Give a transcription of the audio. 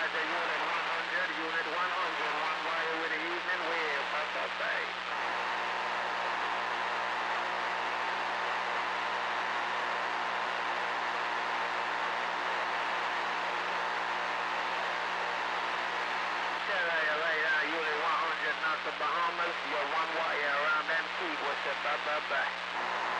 Roger, unit 100, one way with the evening wheel, Papa Bay. Unit 100, not the Bahamas, you're one way around Antigua, Papa Bay.